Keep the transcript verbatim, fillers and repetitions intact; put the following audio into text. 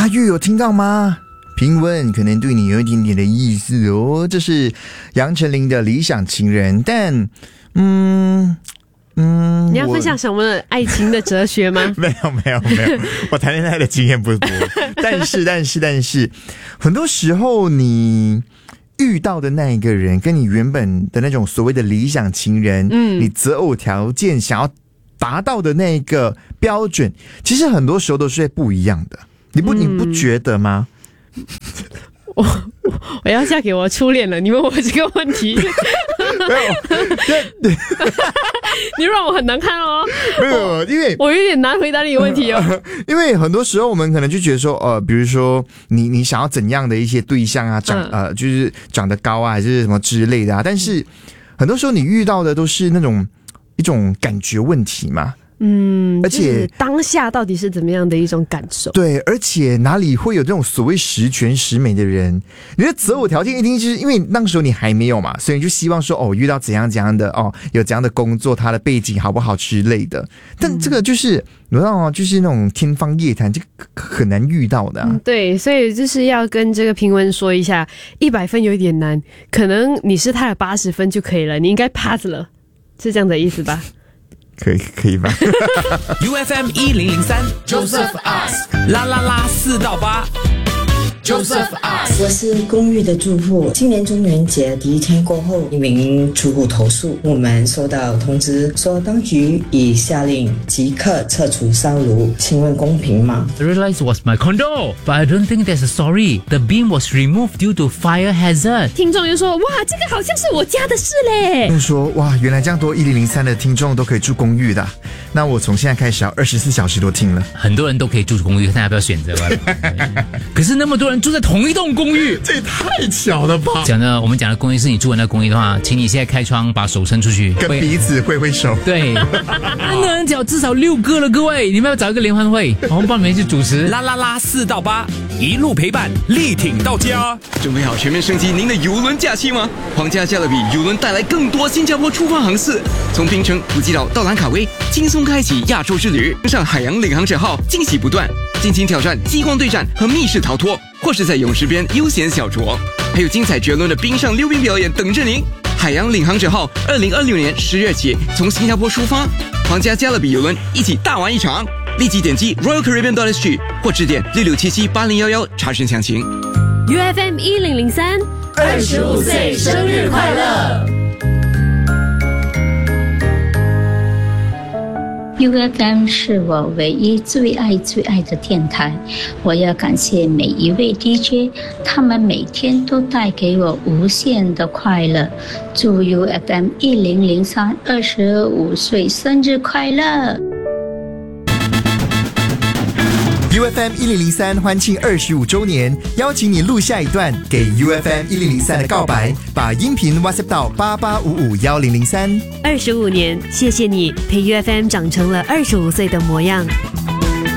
玉有听到吗？评文可能对你有一点点的意思哦。这是杨丞琳的理想情人，但嗯嗯， 你要分享什么爱情的哲学吗？ 没有没有没有，我谈恋爱的经验不多。但是但是但是，很多时候你遇到的那一个人，跟你原本的那种所谓的理想情人，嗯，你择偶条件想要达到的那个标准，其实很多时候都是会不一样的。你不、嗯、你不觉得吗？ 我我要嫁给我初恋了，你问我这个问题， 没有， 你让我很难看哦。 没有，因为我有点难回答你的问题哦。 呃、因为很多时候我们可能就觉得说，呃，比如说你你想要怎样的一些对象啊，长、嗯、呃就是长得高啊，还是什么之类的啊，但是很多时候你遇到的都是那种一种感觉问题嘛。 嗯， 而且、 就是、当下到底是怎么样的一种感受？ 对，而且哪里会有这种所谓十全十美的人？你的择偶条件一定就是因为那个时候你还没有嘛，所以你就希望说哦，遇到怎样怎样的哦，有怎样的工作，他的背景好不好之类的。但这个就是你知道吗？就是那种天方夜谭，这个很难遇到的、啊嗯。对，所以就是要跟这个评文说一下，一百分有一点难，可能你是他的八十分就可以了，你应该 pass 了，是这样的意思吧？ 可以可以吧 ？U F M 一零零三 Joseph Ask 啦啦啦四到八 Joseph Ask 我是公寓的住户，今年中元节第一天过后，一名住户投诉，我们收到通知说当局已下令即刻撤除烧炉，请问公平吗？ I realized it was my condo, but I don't think there's a sorry. The beam was removed due to fire hazard. 听众就说：“哇，这个好像是我家的事嘞。” 就说：“哇，原来这样多一零零三的听众都可以住公寓的，那我从现在开始要二十四小时都听了。” 很多人都可以住公寓，看要不要选择吧。可是那么多人住在同一栋公寓， 这也太巧了吧！ 讲的我们讲的公寓是你住的那公寓的话，请你现在开窗，把手伸出去， 跟彼此挥挥手。 对，那个人脚至少六个了，各位，你们要找一个联欢会，我们帮你们去主持。 啦啦啦四到八，一路陪伴，力挺到家。 准备好全面升级您的邮轮假期吗？皇家加勒比邮轮带来更多新加坡出发航次，从槟城、普吉岛到兰卡威，轻松开启亚洲之旅。上海洋领航者号，惊喜不断，尽情挑战激光对战和密室逃脱，或是在泳池边悠闲小酌，还有精彩绝伦的冰上溜冰表演等着您。海洋领航者号二零二六年十月起从新加坡出发，皇家加勒比邮轮一起大玩一场。立即点击 Royal Caribbean dot S G 或致电六六七七八零一一查询详情。 U F M 一零零三， 二十五岁生日快乐。 U F M 是我唯一最爱最爱的电台，我要感谢每一位 D J， 他们每天都带给我无限的快乐。祝 U F M 一零零三二十五岁生日快乐 ！U F M 一零零三欢庆二十五周年，邀请你录下一段给 U F M 一零零三的告白，把音频 WhatsApp 到八八五五一零零三。 二十五年，谢谢你陪 U F M 长成了二十五岁的模样。